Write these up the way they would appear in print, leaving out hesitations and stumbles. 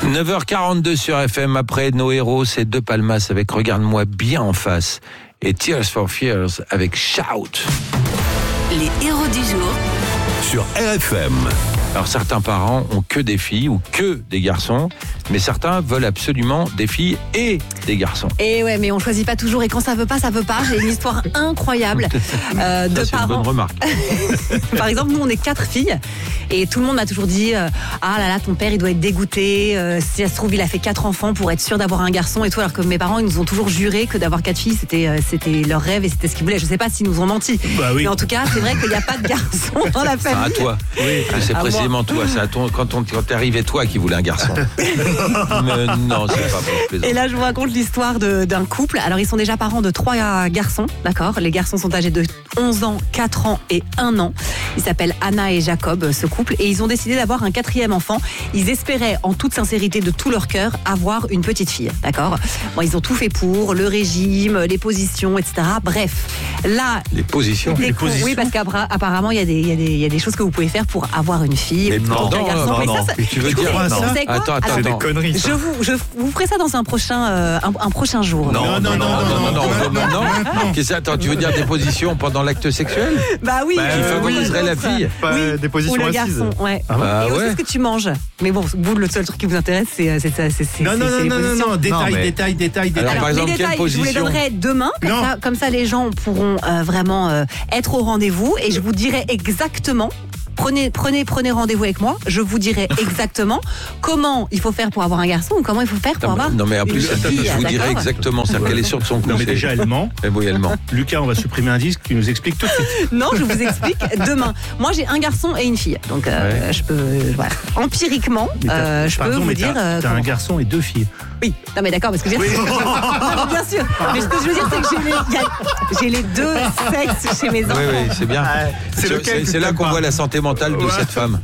9h42 sur FM. Après nos héros, c'est De Palmas avec Regarde-moi bien en face et Tears for Fears avec Shout. Les héros du jour sur RFM. Alors certains parents ont que des filles ou que des garçons, mais certains veulent absolument des filles et des garçons. Et ouais, mais on choisit pas toujours. Et quand ça veut pas, ça veut pas. J'ai une histoire incroyable de Ça, c'est parents. une bonne remarque. Par exemple, nous on est 4 filles et tout le monde m'a toujours dit ah là là, ton père il doit être dégoûté. Si ça se trouve il a fait 4 enfants pour être sûr d'avoir un garçon et tout. Alors que mes parents ils nous ont toujours juré que d'avoir 4 filles c'était leur rêve et c'était ce qu'ils voulaient. Je sais pas s'ils nous ont menti. Bah oui. Mais en tout cas, c'est vrai qu'il n'y a pas de garçon dans la C'est famille. à toi. Oui, c'est précisément toi. C'est à toi. Quand t'es arrivé, toi qui voulais un garçon. Mais non, c'est pas pour plaisir. Et là, je vous raconte l'histoire d'un couple. Alors, ils sont déjà parents de 3 garçons, d'accord ? Les garçons sont âgés de 11 ans, 4 ans et 1 an. Ils s'appellent Anna et Jacob, ce couple. Et ils ont décidé d'avoir un 4e enfant. Ils espéraient, en toute sincérité de tout leur cœur, avoir une petite fille, d'accord ? Bon, ils ont tout fait pour, le régime, les positions, etc. Bref, là... Les positions. Oui, parce qu'apparemment, il y a des choses que vous pouvez faire pour avoir une fille. Mais plutôt qu'un garçon. Mais ça, tu veux écoutez, dire vous savez quoi ? Attends. C'est des conneries. Ça. Je vous ferai ça dans un prochain jour. Non. Qu'est-ce que attends, tu veux dire des positions pendant l'acte sexuel Bah oui. Qui favoriserait la fille. Pas Oui, des ou positions le assises. garçon, ouais. Ah et aussi ouais. ce que tu manges. Mais bon, vous, le seul truc qui vous intéresse, c'est les positions. Détail. Alors, par exemple, les quelle détails, je vous les position donnerai demain, comme ça les gens pourront vraiment être au rendez-vous et je vous dirai exactement. Prenez rendez-vous avec moi. Je vous dirai exactement comment il faut faire pour avoir un garçon ou comment il faut faire pour avoir Non, mais en plus, une fille. je vous dirai D'accord ? exactement. C'est-à-dire qu'elle est sûre de son coup. Non mais déjà elle ment. Oui, elle ment. Lucas, on va supprimer un disque, tu nous expliques tout de suite. Non, je vous explique demain. Moi, j'ai un garçon et une fille. Donc, je peux... voilà. Empiriquement, je peux vous dire... T'as un garçon et 2 filles. Oui, non mais d'accord, parce que je veux dire, non, bien sûr. Mais ce que je veux dire, c'est que j'ai les 2 sexes chez mes enfants. Oui, c'est bien. C'est là qu'on voit la santé mentale de cette femme.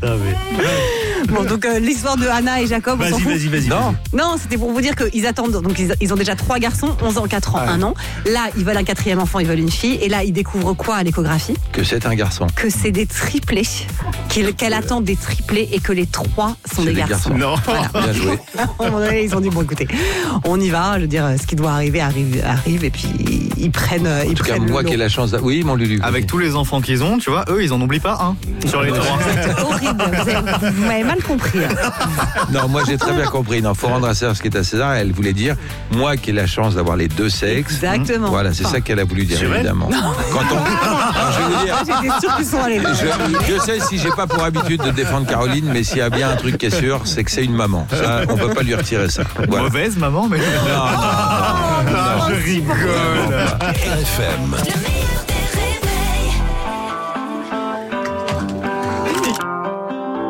Bon, donc l'histoire de Anna et Jacob, on s'en fout. Vas-y. Non, c'était pour vous dire qu'ils attendent. Donc ils ont déjà 3 garçons, 11 ans, 4 ans, 1 an. Là, ils veulent un 4e enfant, ils veulent une fille. Et là, ils découvrent quoi à l'échographie ? Que c'est un garçon. Que c'est des triplés. Qu'elle attend des triplés et que les 3 sont C'est des des garçons. Non. Voilà. Bien joué. À un moment donné, ils ont dit bon écoutez, on y va, je veux dire ce qui doit arrive et puis ils prennent En tout cas, moi qui ai la chance Oui, mon Lulu. Avec tous les enfants qu'ils ont, tu vois, eux, ils en oublient pas un sur les 3. C'est horrible, vous m'avez mal compris. Non, moi j'ai très bien compris. Non, faut rendre à César ce qui est à César. Elle voulait dire, moi qui ai la chance d'avoir les 2 sexes. Exactement. Voilà, c'est ça qu'elle a voulu dire, évidemment. Quand alors, je vais vous dire, J'étais sûre qu'ils sont allés là. je sais si j'ai pas pour habitude de défendre Caroline, mais s'il y a bien un truc qui est sûr, c'est que c'est une maman. Ça, on peut pas lui retirer ça. Voilà. Mauvaise maman, mais. Non. Je rigole. RFM.